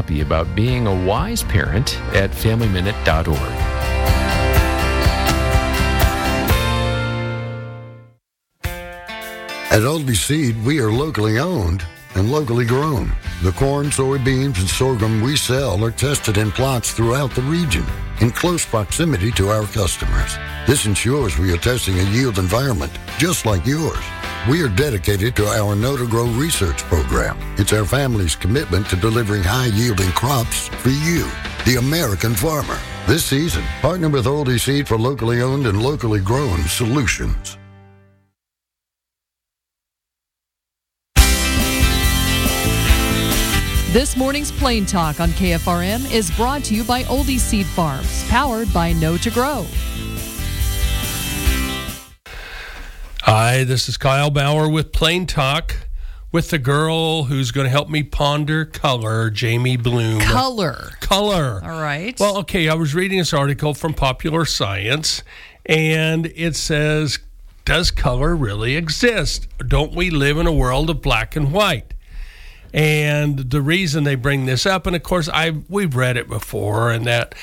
copy about being a wise parent at FamilyMinute.org. At Aldi Seed, we are locally owned and locally grown. The corn, soybeans, and sorghum we sell are tested in plots throughout the region in close proximity to our customers. This ensures we are testing a yield environment just like yours. We are dedicated to our Know to Grow research program. It's our family's commitment to delivering high-yielding crops for you, the American farmer. This season, partner with Aldi Seed for locally owned and locally grown solutions. This morning's Plain Talk on KFRM is brought to you by Oldie Seed Farms, powered by Know to Grow. Hi, this is Kyle Bauer with Plain Talk with the girl who's going to help me ponder color, Jamie Bloom. Color. All right. Well, okay, I was reading this article from Popular Science, and it says, does color really exist? Don't we live in a world of black and white? And the reason they bring this up, and of course we've read it before, and that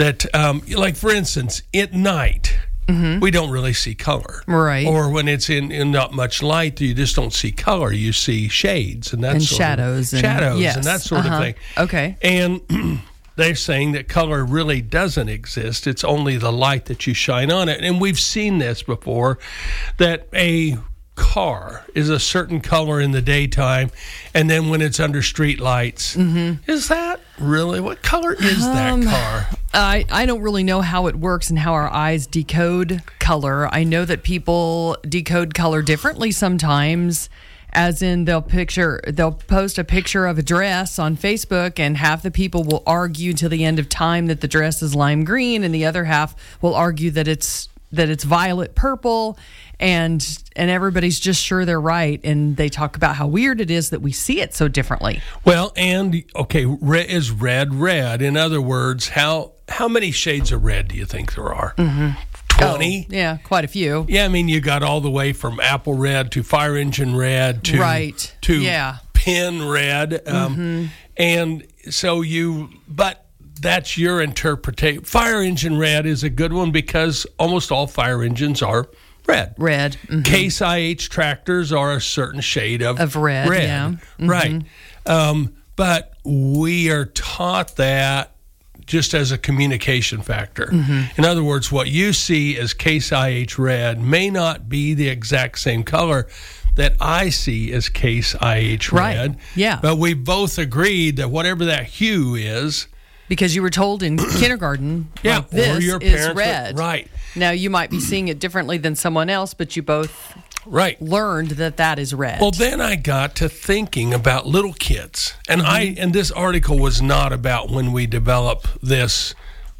like for instance, at night we don't really see color, right? Or when it's in not much light, you just don't see color. You see shades and shadows and that sort of thing. Okay, and they're saying that color really doesn't exist. It's only the light that you shine on it, and we've seen this before, that a car is a certain color in the daytime, and then when it's under street lights, is that really, what color is that car? I don't really know how it works and how our eyes decode color. I know that people decode color differently sometimes, as in they'll post a picture of a dress on Facebook, and half the people will argue till the end of time that the dress is lime green, and the other half will argue that it's violet purple, and everybody's just sure they're right, and they talk about how weird it is that we see it so differently. Well, and okay, is red red? In other words, how many shades of red do you think there are? 20? Oh, yeah, quite a few. Yeah, I mean, you got all the way from apple red to fire engine red to pin red, and so but that's your interpretation. Fire engine red is a good one because almost all fire engines are red. Case IH tractors are a certain shade of red. Yeah. Right. But we are taught that just as a communication factor. In other words, what you see as Case IH red may not be the exact same color that I see as Case IH red. Right. Yeah. But we both agreed that whatever that hue is, because you were told in kindergarten, like, this is red. Right. Now, you might be seeing it differently than someone else, but you both learned that is red. Well, then I got to thinking about little kids. And and this article was not about when we develop this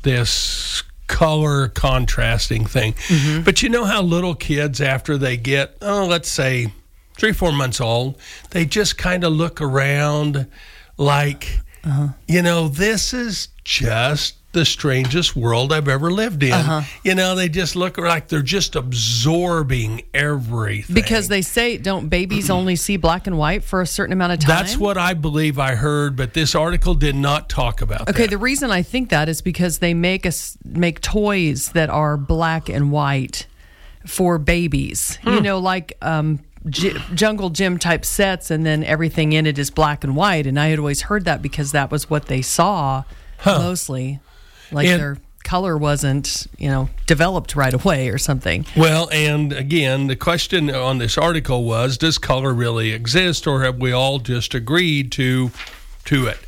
color contrasting thing. But you know how little kids, after they get, let's say 3 or 4 months old, they just kind of look around like, this is just the strangest world I've ever lived in. They just look like they're just absorbing everything. Because they say, don't babies only see black and white for a certain amount of time? That's what I believe I heard, but this article did not talk about that. Okay, the reason I think that is because they make toys that are black and white for babies. Like Jungle Gym type sets, and then everything in it is black and white. And I had always heard that because that was what they saw mostly. Their color wasn't, developed right away or something. Well, and again, the question on this article was, does color really exist, or have we all just agreed to it?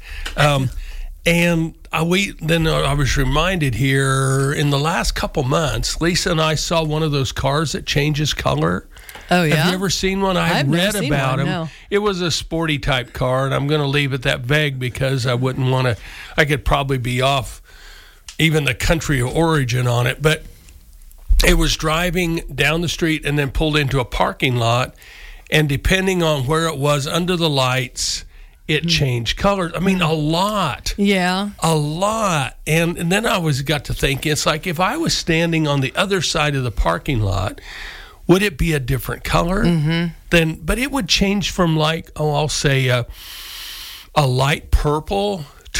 And I was reminded here in the last couple months, Lisa and I saw one of those cars that changes color. Oh, yeah? Have you ever seen one? I've read about them. No. It was a sporty type car, and I'm going to leave it that vague because I wouldn't want to. I could probably be off even the country of origin on it, but it was driving down the street and then pulled into a parking lot, and depending on where it was under the lights, it changed colors. I mean, a lot. Yeah. A lot. And then I got to think, it's like if I was standing on the other side of the parking lot, would it be a different color? But it would change from I'll say a light purple